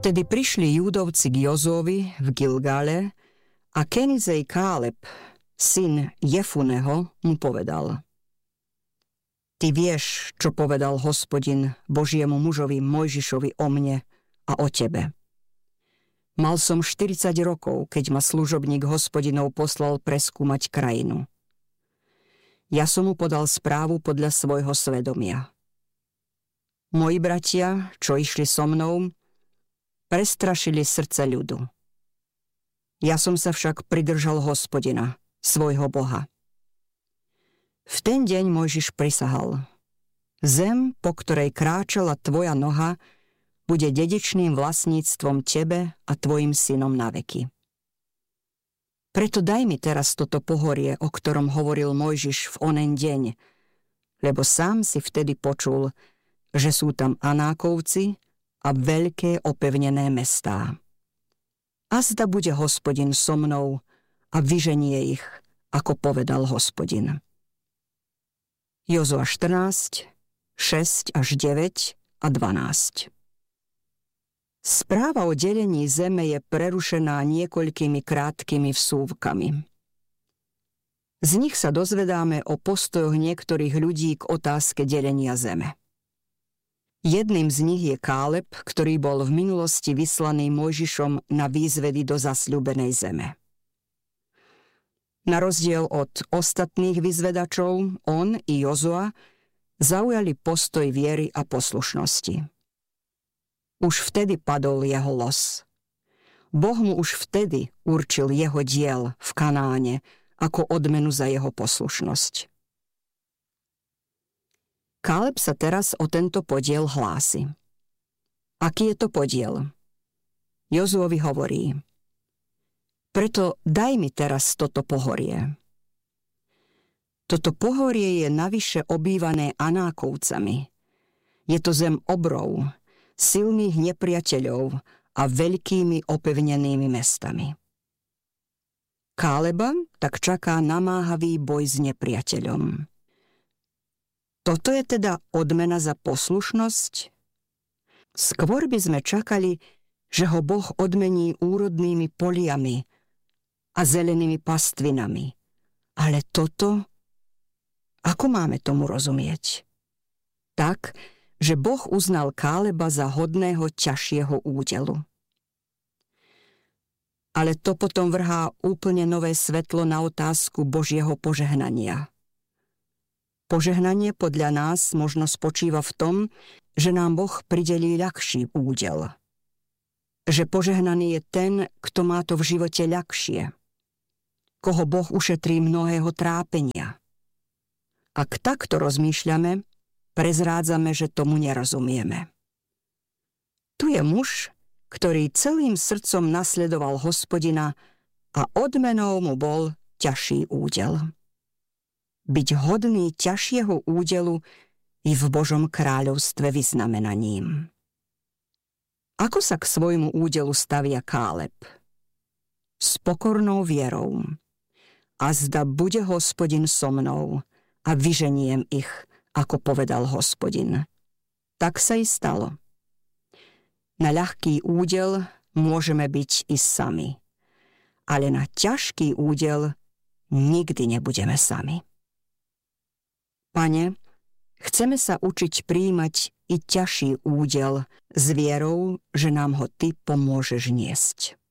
Vtedy prišli Júdovci k Jozóvi v Gilgale a Kenizej Káleb, syn Jefuneho, mu povedal: Ty vieš, čo povedal Hospodin Božiemu mužovi Mojžišovi o mne a o tebe. Mal som 40 rokov, keď ma služobník Hospodinov poslal preskúmať krajinu. Ja som mu podal správu podľa svojho svedomia. Moji bratia, čo išli so mnou, prestrašili srdce ľudu. Ja som sa však pridržal Hospodina, svojho Boha. V ten deň Mojžiš prisahal: Zem, po ktorej kráčala tvoja noha, bude dedičným vlastníctvom tebe a tvojim synom na veky. Preto daj mi teraz toto pohorie, o ktorom hovoril Mojžiš v onen deň, lebo sám si vtedy počul, že sú tam Anákovci a veľké opevnené mestá. Azda bude Hospodin so mnou a vyženie ich, ako povedal Hospodin. Jozua 14, 6 až 9 a 12. Správa o delení zeme je prerušená niekoľkými krátkými vsúvkami. Z nich sa dozvedáme o postojoch niektorých ľudí k otázke delenia zeme. Jedným z nich je Káleb, ktorý bol v minulosti vyslaný Mojžišom na výzvedy do zasľúbenej zeme. Na rozdiel od ostatných vyzvedačov, on i Jozua zaujali postoj viery a poslušnosti. Už vtedy padol jeho los. Boh mu už vtedy určil jeho diel v Kanáne ako odmenu za jeho poslušnosť. Káleb sa teraz o tento podiel hlási. Aký je to podiel? Jozuovi hovorí: Preto daj mi teraz toto pohorie. Toto pohorie je navyše obývané Anákovcami. Je to zem obrov, silných nepriateľov a veľkými opevnenými mestami. Káleba tak čaká namáhavý boj s nepriateľom. Toto je teda odmena za poslušnosť? Skôr by sme čakali, že ho Boh odmení úrodnými poliami a zelenými pastvinami. Ale toto? Ako máme tomu rozumieť? Tak, že Boh uznal Káleba za hodného ťažšieho údelu. Ale to potom vrhá úplne nové svetlo na otázku Božieho požehnania. Požehnanie podľa nás možno spočíva v tom, že nám Boh pridelí ľahší údel. Že požehnaný je ten, kto má to v živote ľahšie. Koho Boh ušetrí mnohého trápenia. Ak takto rozmýšľame, prezrádzame, že tomu nerozumieme. Tu je muž, ktorý celým srdcom nasledoval Hospodina a odmenou mu bol ťažší údel. Byť hodný ťažšieho údelu je v Božom kráľovstve vyznamenaním. Ako sa k svojmu údelu stavia Káleb? S pokornou vierou. Azda bude Hospodin so mnou a vyženiem ich, ako povedal Hospodin. Tak sa i stalo. Na ľahký údel môžeme byť i sami, ale na ťažký údel nikdy nebudeme sami. Pane, chceme sa učiť prijímať i ťažší údel s vierou, že nám ho Ty pomôžeš niesť.